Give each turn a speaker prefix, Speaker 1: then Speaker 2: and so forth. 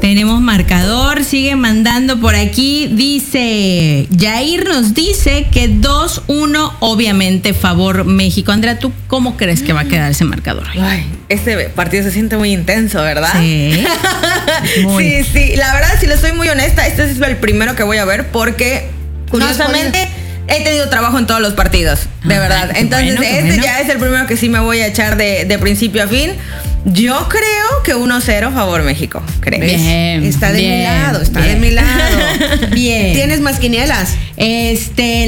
Speaker 1: Tenemos marcador, sigue mandando por aquí. Dice, Jair nos dice que 2-1, obviamente, favor México. Andrea, ¿tú cómo crees que va a quedar ese marcador?
Speaker 2: Ay, este partido se siente muy intenso, ¿verdad?
Speaker 1: Sí.
Speaker 2: Sí. La verdad, si le soy muy honesta, este es el primero que voy a ver porque, curiosamente, he tenido trabajo en todos los partidos, de verdad. Entonces, ya es el primero que sí me voy a echar de principio a fin. Yo creo que 1-0 favor México. ¿Crees?
Speaker 1: Bien.
Speaker 3: Está de mi lado, está de mi lado. Bien. ¿Tienes más quinielas?